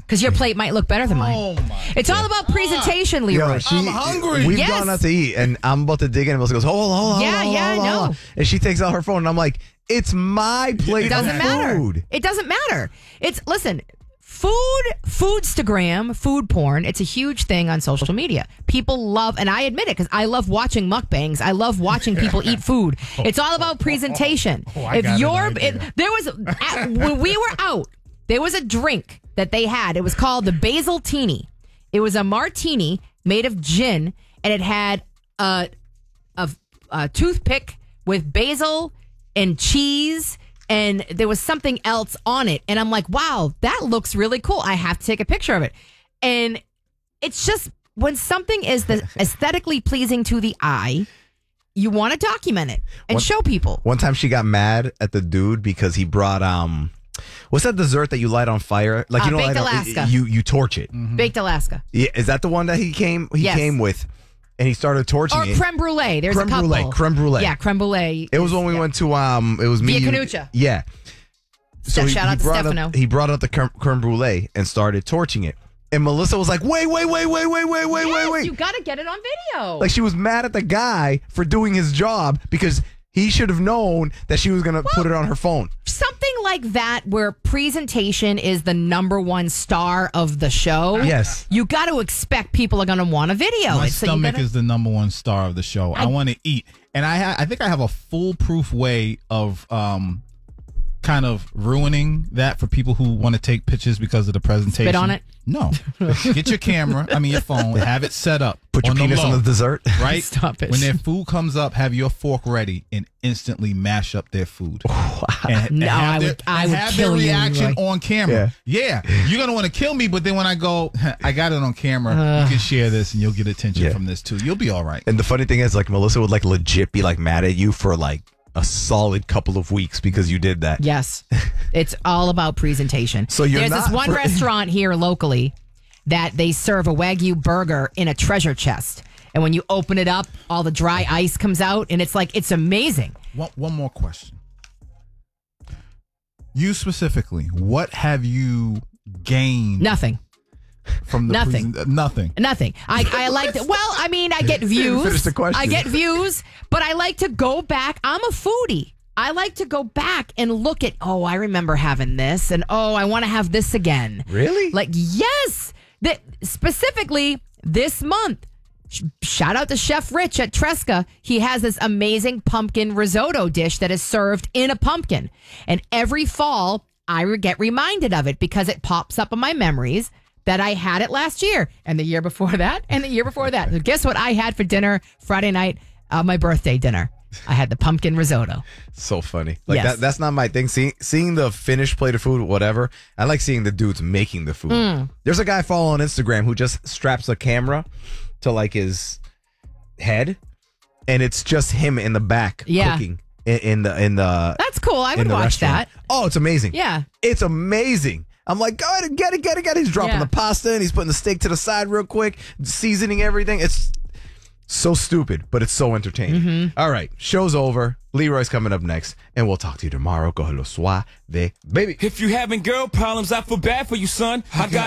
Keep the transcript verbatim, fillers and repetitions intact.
because your plate might look better than mine. Oh my it's all about presentation, Leroy. Yo, she, I'm hungry. We've Yes. gone out to eat, and I'm about to dig in, and Melissa goes, hold on, hold on, Yeah, hold on, yeah, hold on, I hold on. know. And she takes out her phone, and I'm like, it's my plate It doesn't of matter. food. It doesn't matter. It's listen, food, foodstagram, food porn. It's a huge thing on social media. People love, and I admit it because I love watching mukbangs. I love watching people eat food. It's all about presentation. Oh, I if got an you're, idea. it, there was at, when we were out, there was a drink that they had. It was called the Basil Teeny. It was a martini made of gin, and it had a a, a toothpick with basil and cheese, and there was something else on it. And I'm like, wow, that looks really cool. I have to take a picture of it. And it's just when something is the aesthetically pleasing to the eye, you want to document it and One- show people. One time she got mad at the dude because he brought, um, what's that dessert that you light on fire? Like, Uh, you know, Baked light on- Alaska. you, you torch it. Baked Alaska. Yeah, is that the one that he came, he Yes. came with? And he started torching Or it. creme brulee. There's Creme a couple. brulee, creme brulee. Yeah, creme brulee. It was is- when we yeah. went to um. It was me. Via you- Canucha. Yeah. So Shout out to brought Stefano. Up, he brought out the creme, creme brulee and started torching it. And Melissa was like, "Wait, wait, wait, wait, wait, wait, wait, Yes, wait, wait!" you got to get it on video. Like she was mad at the guy for doing his job because he should have known that she was gonna put it on her phone. Something like that where presentation is the number one star of the show. Yes. You got to expect people are going to want a video. My It's- so you stomach gotta- is the number one star of the show. I, I- want to eat, and I ha- I think I have a foolproof way of um, kind of ruining that for people who want to take pictures because of the presentation. Spit on it? No, get your camera. I mean your phone. Have it set up. Put your on penis the low, on the dessert. Right. Stop it. When their food comes up, have your fork ready and instantly mash up their food. And, and No, have I their, would- I and would have kill their you, reaction Leroy. on camera. Yeah, you're gonna want to kill me, but then when I go, I got it on camera. you can share this, and you'll get attention Yeah. from this too. You'll be all right. And the funny thing is, like Melissa would like legit be like mad at you for like a solid couple of weeks because you did that. Yes. It's all about presentation. So you're There's not this one for- restaurant here locally that they serve a Wagyu burger in a treasure chest. And when you open it up, all the dry ice comes out, and it's like, it's amazing. One, one more question. You specifically, what have you gained Nothing. from the Nothing. presen- nothing. Nothing. I, I like to, well, I mean, I get views. Finish the question. I get views, but I like to go back. I'm a foodie. I like to go back and look at, oh, I remember having this, and oh, I want to have this again. Really? Like, yes. That specifically this month. sh- Shout out to Chef Rich at Tresca. He has this amazing pumpkin risotto dish that is served in a pumpkin. And every fall, I re- get reminded of it because it pops up in my memories that I had it last year and the year before that and the year before that. So guess what I had for dinner Friday night, uh, my birthday dinner? I had the pumpkin risotto. So funny. Like Yes. that that's not my thing. See, seeing the finished plate of food, whatever. I like seeing the dudes making the food. Mm. There's a guy I follow on Instagram who just straps a camera to like his head, and it's just him in the back Yeah. cooking in, in the in the That's cool. I in would the watch restaurant. that. Oh, it's amazing. Yeah. It's amazing. I'm like, go ahead and get it, get it, get it. He's dropping Yeah. the pasta in. He's putting the steak to the side real quick, seasoning everything. It's so stupid, but it's so entertaining. Mm-hmm. All right, show's over. Leroy's coming up next, and we'll talk to you tomorrow. Go hello suave, baby. If you having girl problems, I feel bad for you, son. I got